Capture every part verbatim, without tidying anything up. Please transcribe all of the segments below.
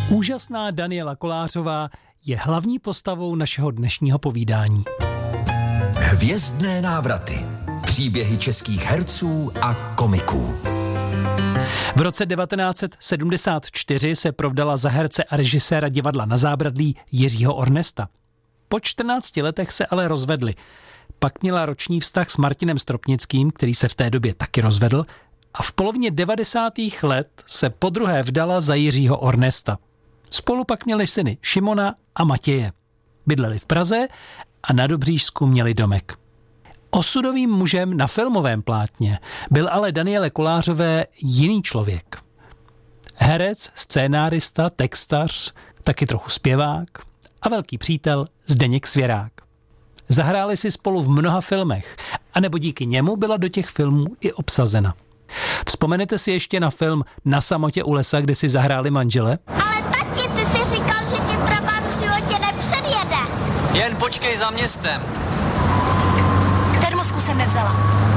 Úžasná Daniela Kolářová je hlavní postavou našeho dnešního povídání. Hvězdné návraty. Příběhy českých herců a komiků. V roce devatenáct set sedmdesát čtyři se provdala za herce a režiséra divadla Na zábradlí Jiřího Ornesta. Po čtrnácti letech se ale rozvedli. Pak měla roční vztah s Martinem Stropnickým, který se v té době taky rozvedl, a v polovině devadesátých let se podruhé vdala za Jiřího Ornesta. Spolu pak měli syny Šimona a Matěje. Bydleli v Praze a na Dobřížsku měli domek. Osudovým mužem na filmovém plátně byl ale Daniele Kolářové jiný člověk. Herec, scénárista, textař, taky trochu zpěvák a velký přítel Zdeněk Svěrák. Zahráli si spolu v mnoha filmech, anebo díky němu byla do těch filmů i obsazena. Vzpomenete si ještě na film Na samotě u lesa, kde si zahráli manžele? Ale tati, ty jsi říkal, že ti trabán v životě nepředjede. Jen počkej za městem. Termosku jsem nevzala.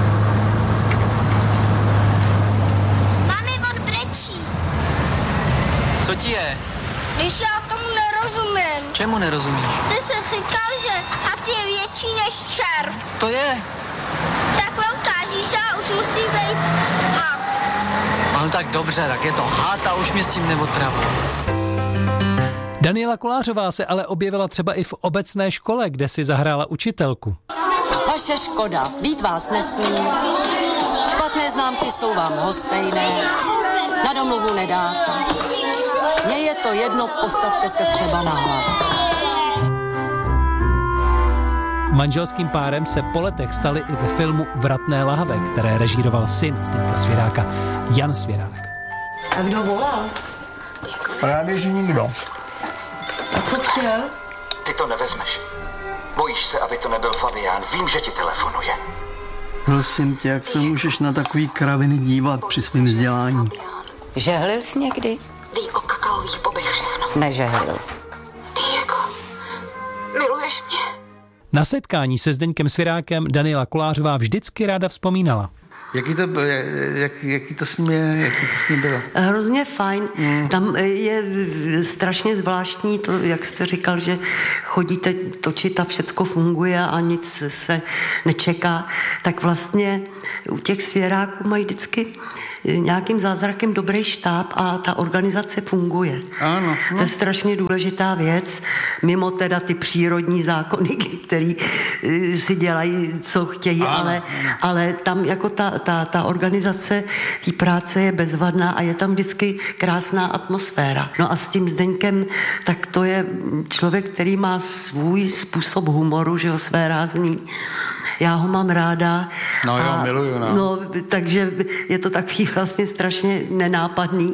Mami, on brečí. Co ti je? Když já tomu nerozumím. Čemu nerozumíš? Ty jsi říkal, že had je větší než červ. To je. Tak velká žíža už musí být had. No tak dobře, tak je to had a už mě s tím neotravuj. Daniela Kolářová se ale objevila třeba i v obecné škole, kde si zahrála učitelku. Vaše škoda, být vás nesmí. Špatné známky jsou vám hostejné. Na domluvu nedáte. Mně je to jedno, postavte se třeba na hlavu. Manželským párem se po letech stali i ve filmu Vratné lahve, které režíroval syn Zdeňka Svěráka, Jan Svěrák. A kdo volal? Právě, že nikdo. A co chtěl? Ty to nevezmeš. Bojíš se, aby to nebyl Fabián. Vím, že ti telefonuje. Prosím tě, jak se můžeš na takový kraviny dívat při svém vzdělání? Žehlil jsi někdy? Ví o kakaových bobech všechno. Nežehlil. Diego, miluješ mě? Na setkání se Zdeňkem Svěrákem Daniela Kolářová vždycky ráda vzpomínala. Jaký to, jak, jaký to s ním je, jaký to s ním bylo? Hrozně fajn. Mm. Tam je strašně zvláštní to, jak jste říkal, že chodíte točit a všecko funguje a nic se nečeká. Tak vlastně u těch Svěráků mají vždycky nějakým zázrakem dobrý štáb a ta organizace funguje. Ano. No. To je strašně důležitá věc, mimo teda ty přírodní zákony, který si dělají, co chtějí, ano, ale, ano. ale tam jako ta, ta, ta organizace té práce je bezvadná a je tam vždycky krásná atmosféra. No a s tím Zdeňkem, tak to je člověk, který má svůj způsob humoru, že ho své rázný. Já ho mám ráda. No jo, a, miluju, no. no. Takže je to takový vlastně strašně nenápadný,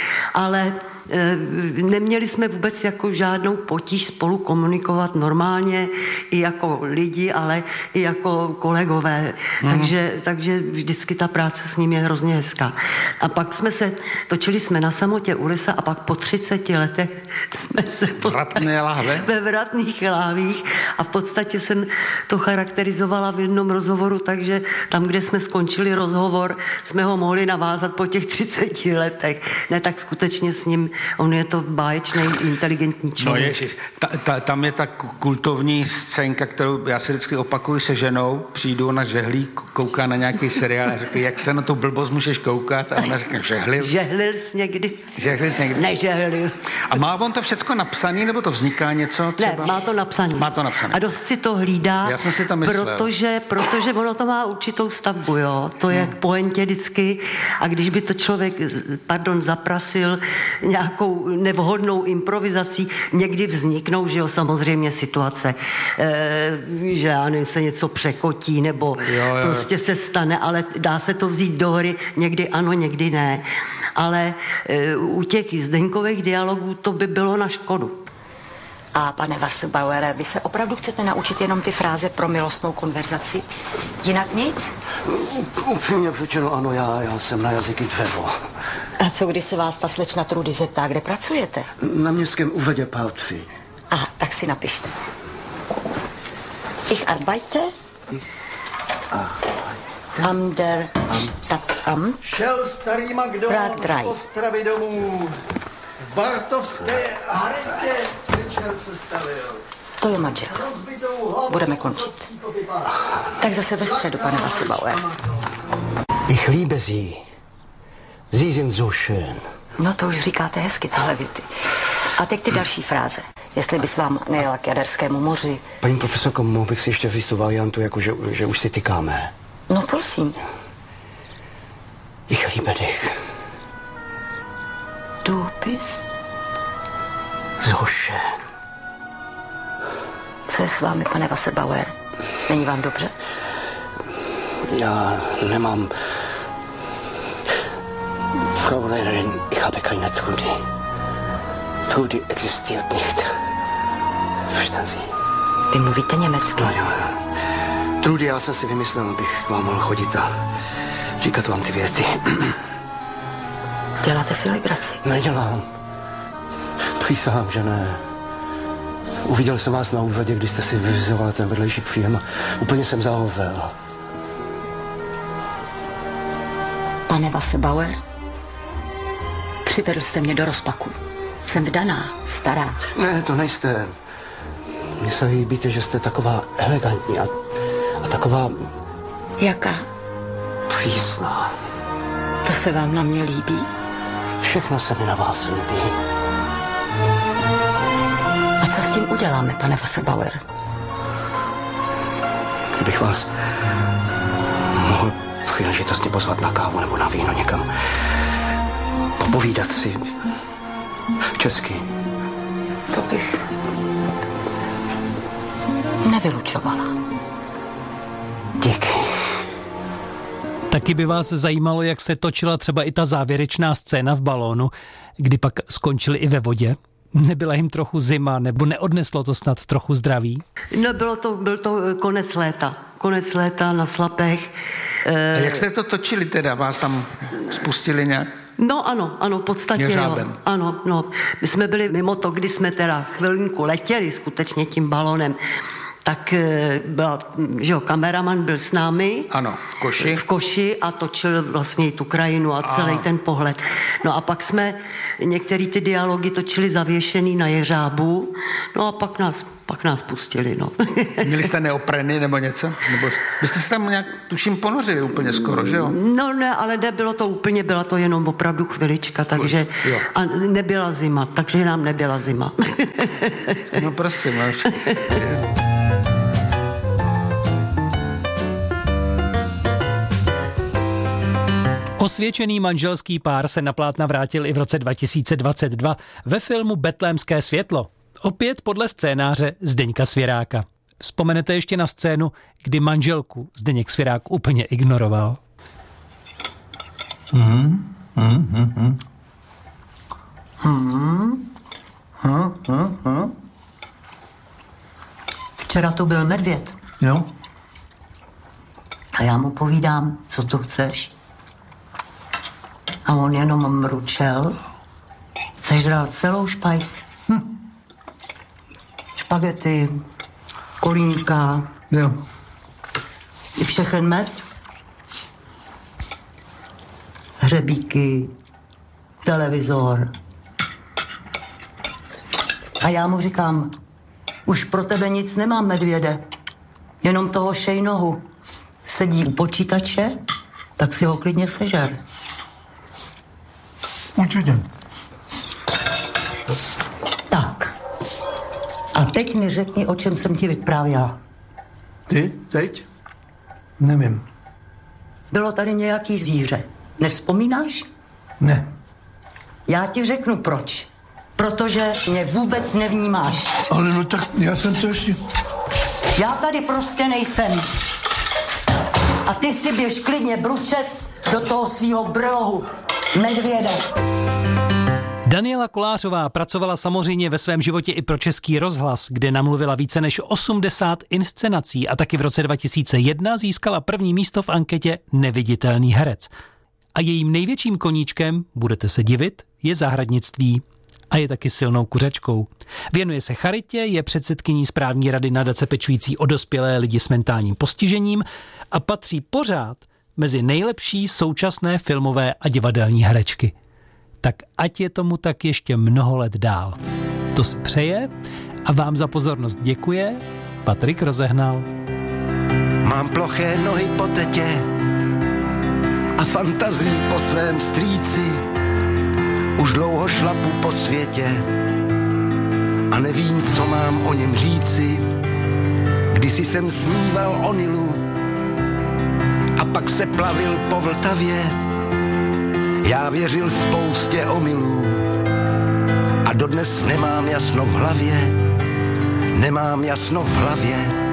ale e, neměli jsme vůbec jako žádnou potíž spolu komunikovat normálně i jako lidi, ale i jako kolegové. Mm. Takže, takže vždycky ta práce s ním je hrozně hezká. A pak jsme se, točili jsme Na samotě u lesa a pak po třiceti letech jsme se Vratné lahve? ve Vratných lahvích a v podstatě jsem to charakterizovala v jednom rozhovoru, takže tam, kde jsme skončili rozhovor, jsme ho mohli navázat po těch třiceti letech. Ne, tak skutečně s ním, on je to báječný, inteligentní člověk. No ježiš, ta, ta, tam je ta kultovní scénka, kterou já si vždycky opakuju se ženou, přijdu, ona žehlí, kouká na nějaký seriál a řekne, jak se na tu blbost můžeš koukat? A ona řekne, žehlil. Žehlil jsi někdy? Žehlil jsi někdy? Nežehlil. A má on to všecko napsaný, nebo to vzniká něco třeba? Ne, má to napsaný. Má to napsaný. A dost si to hlídá. Já jsem si to myslel. Protože, protože ono to má určitou stavbu, jo. To je hmm. k pointě vždycky. A když by to člověk, pardon, zaprasil nějakou nevhodnou improvizací, někdy vzniknou, že jo, samozřejmě situace, e, že já nevím, se něco překotí, nebo jo, jo. prostě se stane, ale dá se to vzít do hry, někdy ano, někdy ne. Ale e, u těch Zdeňkových dialogů to by bylo na škodu. A pane Wasserbauere, vy se opravdu chcete naučit jenom ty fráze pro milostnou konverzaci? Jinak nic? Upřímně řečeno, ano, já, já jsem na jazyky dřevo. A co když se vás ta slečna Trudy zeptá, kde pracujete? Na městském úřadě pár tři. Aha, tak si napište. Ich arbeite Ich arbeite am der Stadtamt. Šel starý McDonald z Ostravy domů. V Bartovské hradě večer se stavil. To je manžel. Budeme končit. Tak zase ve středu, pane Wasserbauer. Ich liebe Sie. Sie sind so schön. No to už říkáte hezky, tyhle věty. A teď ty další fráze. Jestli bys vám nejela k Jaderskému moři. Paní profesorko, mohl bych si ještě říct tu variantu, jako že, že už si tykáme. No prosím. Ich liebe dich. Du bist so schön. Co je s vámi, pane Wasserbauer? Není vám dobře? Já nemám... Frau Lehrerin, ich habe keine Trudy. Trudy existiert nicht. Verstehen Sie? Vy mluvíte německy? No, jo, jo. Trudy, já jsem si vymyslel, abych k vám mohl chodit a říkat vám ty věty. Děláte si legraci? Nedělám. Přísahám, že ne. Uviděl jsem vás na úvodě, když jste si vyvizoval ten vedlejší příjem a úplně jsem zahovel. Pane Wasserbauer, přivedl jste mě do rozpaku. Jsem vdaná, stará. Ne, to nejste. Mně se líbíte, že jste taková elegantní a, a taková... Jaká? Přísná. To se vám na mě líbí? Všechno se mi na vás líbí. A co s tím uděláme, pane Wasserbauer? Kdybych vás mohl příležitostně pozvat na kávu nebo na víno někam. Popovídat si česky. To bych nevylučovala. Díky. Taky by vás zajímalo, jak se točila třeba i ta závěrečná scéna v balónu, kdy pak skončili i ve vodě. Nebyla jim trochu zima, nebo neodneslo to snad trochu zdraví? No, bylo to, byl to konec léta. Konec léta na Slapech. A jak jste to točili teda? Vás tam spustili nějak? No ano, ano, v podstatě Jeřábem. jo. Ano, no. My jsme byli mimo to, kdy jsme teda chvilinku letěli skutečně tím balónem, tak byla, že jo, kameraman byl s námi. Ano, v koši. V koši a točil vlastně tu krajinu a celý Aha. ten pohled. No a pak jsme některé ty dialogy točili zavěšený na jeřábu, no a pak nás, pak nás pustili, no. Měli jste neopreny nebo něco? Nebo byste se tam nějak, tuším, ponořili úplně skoro, že jo? No ne, ale nebylo to úplně, byla to jenom opravdu chvilička, takže jo. A nebyla zima, takže nám nebyla zima. No prosím. Osvědčený manželský pár se na plátna vrátil i v roce dva tisíce dvacet dva ve filmu Betlémské světlo. Opět podle scénáře Zdeňka Svěráka. Vzpomenete ještě na scénu, kdy manželku Zdeněk Svěrák úplně ignoroval? Hmm, hmm, hmm, hmm. Hmm, hmm, hmm, hmm. Včera to byl medvěd. Jo. A já mu povídám, co tu chceš. A on jenom mručel, sežral celou špajs. Hm. Špagety, kolínka, Jo. i všechen med. Hřebíky, televizor. A já mu říkám, už pro tebe nic nemám, medvěde, jenom toho šejnohu. Sedí u počítače, tak si ho klidně sežer. Určitě. Tak. A teď mi řekni, o čem jsem ti vyprávěla. Ty? Teď? Nevím. Bylo tady nějaký zvíře. Nevzpomínáš? Ne. Já ti řeknu proč. Protože mě vůbec nevnímáš. Ale no tak já jsem to ještě... Já tady prostě nejsem. A ty si běž klidně bručet do toho svýho brlohu. Medvěde. Daniela Kolářová pracovala samozřejmě ve svém životě i pro Český rozhlas, kde namluvila více než osmdesát inscenací a taky v roce dva tisíce jedna získala první místo v anketě Neviditelný herec. A jejím největším koníčkem, budete se divit, je zahradnictví. A je taky silnou kuřečkou. Věnuje se charitě, je předsedkyní správní rady nadace pečující o dospělé lidi s mentálním postižením a patří pořád mezi nejlepší současné filmové a divadelní herečky. Tak ať je tomu tak ještě mnoho let dál. To si přeje a vám za pozornost děkuje Patrik Rozehnal. Mám ploché nohy po tetě a fantazii po svém strýci. Už dlouho šlapu po světě a nevím, co mám o něm říci. Kdysi jsem sníval o Nilu a pak se plavil po Vltavě. Já věřil spoustě omylů a dodnes nemám jasno v hlavě. Nemám jasno v hlavě.